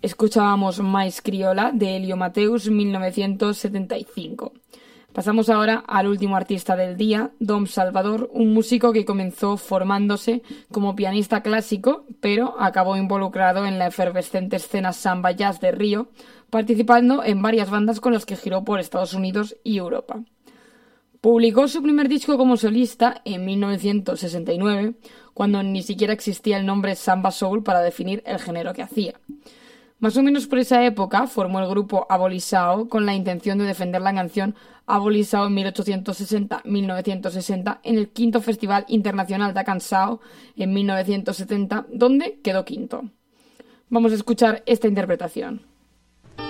Escuchábamos Mais Criolla de Elio Mateus, 1975. Pasamos ahora al último artista del día, Dom Salvador, un músico que comenzó formándose como pianista clásico, pero acabó involucrado en la efervescente escena samba jazz de Río, participando en varias bandas con las que giró por Estados Unidos y Europa. Publicó su primer disco como solista en 1969, cuando ni siquiera existía el nombre Samba Soul para definir el género que hacía. Más o menos por esa época formó el grupo Abolisao con la intención de defender la canción Abolisao en 1860-1960 en el quinto Festival Internacional da Canção en 1970, donde quedó quinto. Vamos a escuchar esta interpretación.